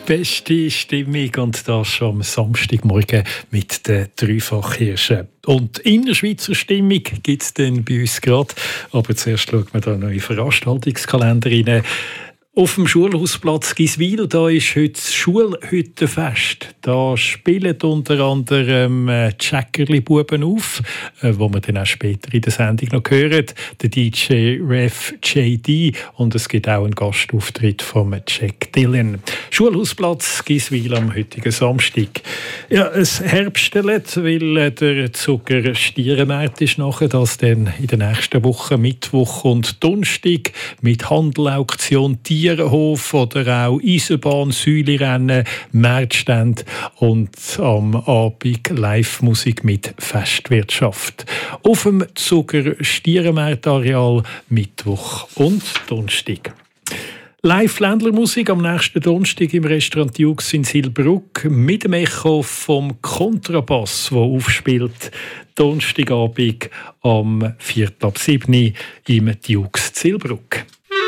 Beste Stimmung und das schon am Samstagmorgen mit den Dreifachhirschen. Und Innerschweizer Stimmung gibt es dann bei uns gerade. Aber zuerst schauen wir da noch in den Veranstaltungskalender rein. Auf dem Schulhausplatz Giswil, da ist heute das Schulhüttenfest. Da spielen unter anderem die Schäckerli-Buben auf, wo wir dann auch später in der Sendung noch hören. Der DJ Ref JD und es gibt auch einen Gastauftritt von Jack Dylan. Schulhausplatz Giswil am heutigen Samstag. Ja, es herbstelt, weil der Zuckerstierenmarkt ist nachher, das dann in der nächsten Woche Mittwoch und Donnerstag mit Handelauktion, Tierhof oder auch Eisenbahn, Säulerennen, Märzstände und am Abend Live-Musik mit Festwirtschaft. Auf dem Zuckerstierenmarktareal Mittwoch und Donnerstag. Live-Ländlermusik am nächsten Donnerstag im Restaurant Jux in Silbruck mit dem Echo vom Kontrabass, der aufspielt. Donnerstagabend am 6:45 im Jux Silbruck.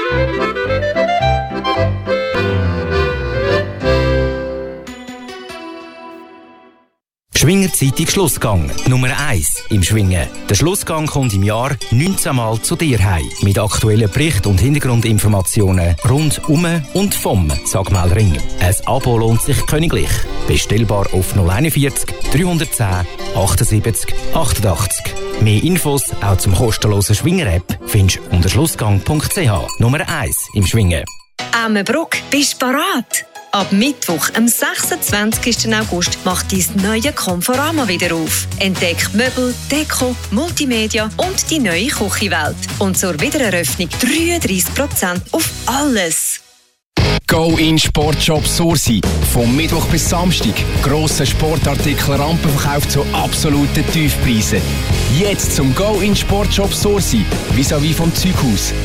Schwinger Zeitung Schlussgang, Nummer 1 im Schwingen. Der Schlussgang kommt im Jahr 19 Mal zu dir heim. Mit aktuellen Berichten und Hintergrundinformationen rund um und vom Sagmeldring. Ein Abo lohnt sich königlich. Bestellbar auf 041 310 78 88. Mehr Infos auch zum kostenlosen Schwinger-App findest du unter schlussgang.ch. Nummer 1 im Schwingen. Ammenbruck, bist du bereit? Ab Mittwoch, am 26. August, macht dein neue Conforama wieder auf. Entdeck Möbel, Deko, Multimedia und die neue Küchenwelt. Und zur Wiedereröffnung 33% auf alles. Go in Sportshop Sursi. Vom Mittwoch bis Samstag. Grosse Sportartikel Rampenverkauf zu absoluten Tiefpreisen. Jetzt zum Go in Sportshop Sursi. Vis-à-vis vom Zeughaus.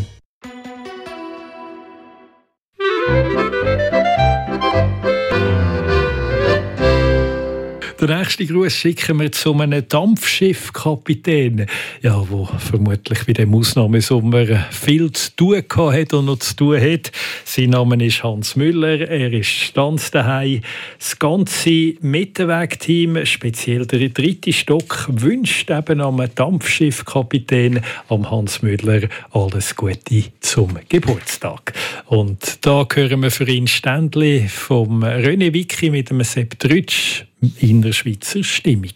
Den nächsten Gruß schicken wir zu einem Dampfschiffkapitän, ja, der vermutlich bei dem Ausnahmesommer viel zu tun hat und noch zu tun hat. Sein Name ist Hans Müller, er ist standsdaheim. Das ganze Mittelweg-Team, speziell der 3. Stock, wünscht eben am Dampfschiffkapitän, am Hans Müller, alles Gute zum Geburtstag. Und da hören wir für ihn Ständli vom René Wicki mit dem Sepp Trütsch. Innerschweizer Stimmung.